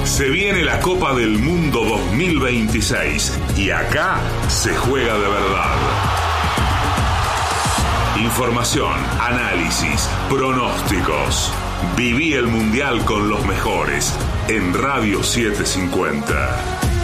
Se viene la Copa del Mundo 2026 y acá se juega de verdad. Información, análisis, pronósticos. Viví el Mundial con los mejores en Radio 750.